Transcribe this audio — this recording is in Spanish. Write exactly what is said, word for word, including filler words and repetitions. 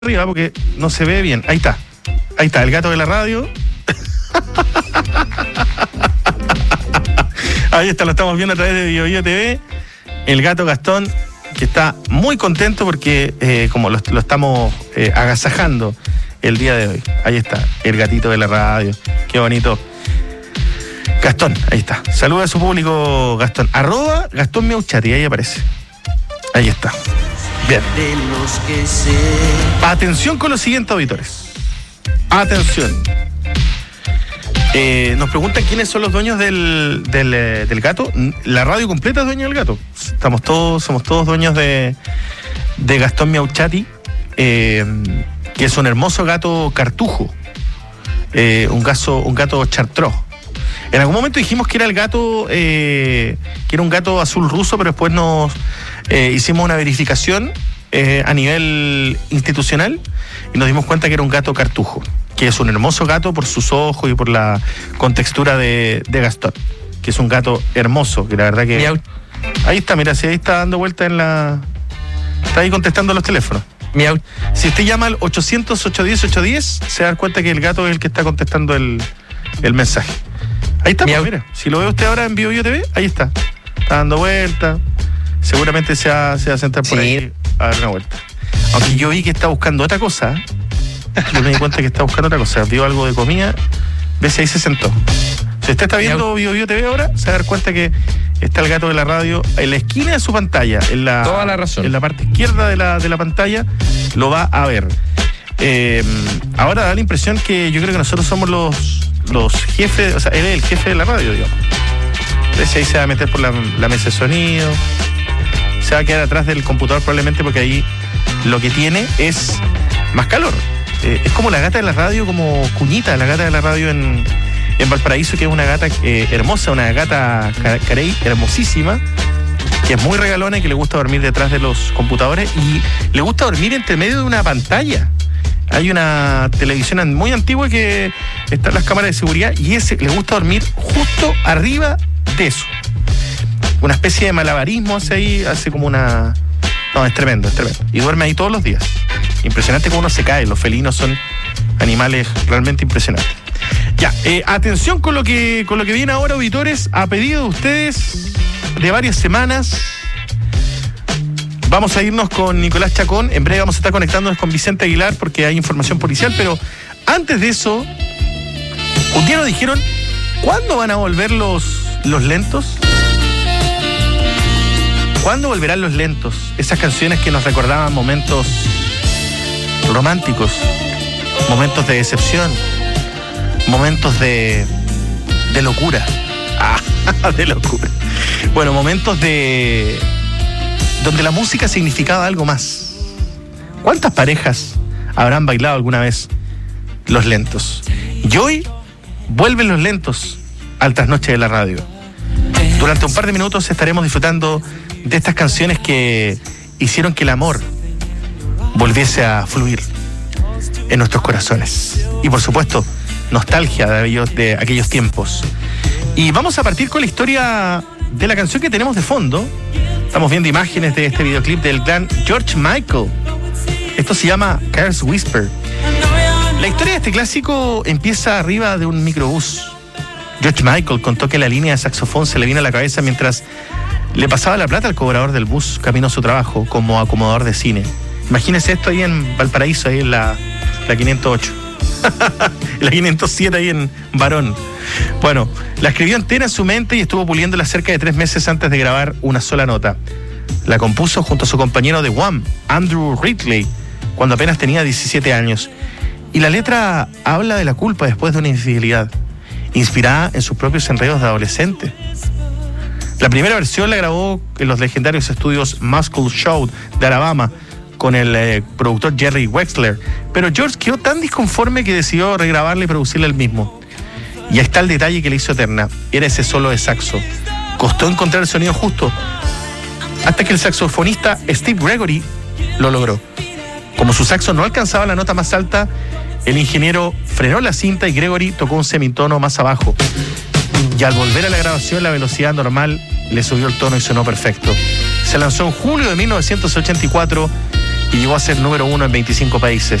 arriba porque no se ve bien. Ahí está. Ahí está, el gato de la radio. Ahí está, lo estamos viendo a través de Bio Bio T V. El gato Gastón, que está muy contento porque eh, como lo, lo estamos eh, agasajando el día de hoy. Ahí está, el gatito de la radio. Qué bonito. Gastón, ahí está. Saluda a su público, Gastón. Arroba Gastón Meuchati, ahí aparece. Ahí está. Bien. Atención con los siguientes auditores. Atención. Eh, nos preguntan quiénes son los dueños del, del, del gato. La radio completa es dueña del gato. Estamos todos, somos todos dueños de, de Gastón Meuchati, eh, que es un hermoso gato cartujo. Eh, un, gato, un gato chartreux. En algún momento dijimos que era el gato, eh, que era un gato azul ruso, pero después nos eh, hicimos una verificación eh, a nivel institucional y nos dimos cuenta que era un gato cartujo, que es un hermoso gato por sus ojos y por la contextura de, de Gastón, que es un gato hermoso, que la verdad que... Miau. Ahí está, mira, si ahí está dando vuelta en la... Está ahí contestando los teléfonos. Miau. Si usted llama al ochocientos, ochocientos diez, ochocientos diez, se da cuenta que el gato es el que está contestando el, el mensaje. Ahí está, pues, mira, si lo ve usted ahora en Bio Bio T V, ahí está. Está dando vuelta. Seguramente se va, se va a sentar por sí. Ahí a dar una vuelta. Aunque yo vi que está buscando otra cosa. Yo me di cuenta que está buscando otra cosa. Vio algo de comida, ve si ahí se sentó. Si usted está viendo Bio Bio T V ahora, se va a dar cuenta que está el gato de la radio en la esquina de su pantalla, en la, Toda la razón. En la parte izquierda de la, de la pantalla, lo va a ver. Eh, ahora da la impresión que yo creo que nosotros somos los los jefes, o sea, él es el jefe de la radio, digamos. Entonces ahí se va a meter por la, la mesa de sonido, se va a quedar atrás del computador probablemente porque ahí lo que tiene es más calor. Eh, es como la gata de la radio, como Cuñita, la gata de la radio en, en Valparaíso, que es una gata eh, hermosa, una gata carey hermosísima, que es muy regalona y que le gusta dormir detrás de los computadores y le gusta dormir entre medio de una pantalla. Hay una televisión muy antigua que están las cámaras de seguridad y ese le gusta dormir justo arriba de eso. Una especie de malabarismo hace ahí, hace como una... No, es tremendo, es tremendo. Y duerme ahí todos los días. Impresionante cómo uno se cae. Los felinos son animales realmente impresionantes. Ya, eh, atención con lo que con lo que viene ahora, auditores. A pedido de ustedes de varias semanas, vamos a irnos con Nicolás Chacón. En breve vamos a estar conectándonos con Vicente Aguilar porque hay información policial. Pero antes de eso, un día nos dijeron, ¿cuándo van a volver los, los lentos? ¿Cuándo volverán los lentos? Esas canciones que nos recordaban momentos románticos, momentos de decepción, momentos de, de locura. Ah, de locura. Bueno, momentos de... donde la música significaba algo más. ¿Cuántas parejas habrán bailado alguna vez los lentos? Y hoy vuelven los lentos al trasnoche de la radio. Durante un par de minutos estaremos disfrutando de estas canciones que hicieron que el amor volviese a fluir en nuestros corazones. Y por supuesto, nostalgia de aquellos, de aquellos tiempos. Y vamos a partir con la historia de la canción que tenemos de fondo. Estamos viendo imágenes de este videoclip del gran George Michael. Esto se llama Car's Whisper. La historia de este clásico empieza arriba de un microbús. George Michael contó que la línea de saxofón se le vino a la cabeza mientras le pasaba la plata al cobrador del bus camino a su trabajo como acomodador de cine. Imagínense esto ahí en Valparaíso, ahí en la, la quinientos ocho. La quinientos siete ahí en Barón. Bueno, la escribió entera en su mente y estuvo puliéndola cerca de tres meses antes de grabar una sola nota. La compuso junto a su compañero de Wham, Andrew Ridgeley, cuando apenas tenía diecisiete años. Y la letra habla de la culpa después de una infidelidad, inspirada en sus propios enredos de adolescente. La primera versión la grabó en los legendarios estudios Muscle Show de Alabama con el eh, productor Jerry Wexler, pero George quedó tan disconforme que decidió regrabarla y producirla él mismo. Y ahí está el detalle que le hizo eterna, era ese solo de saxo. Costó encontrar el sonido justo, hasta que el saxofonista Steve Gregory lo logró. Como su saxo no alcanzaba la nota más alta, el ingeniero frenó la cinta y Gregory tocó un semitono más abajo. Y al volver a la grabación, la velocidad normal le subió el tono y sonó perfecto. Se lanzó en julio de mil novecientos ochenta y cuatro y llegó a ser número uno en veinticinco países.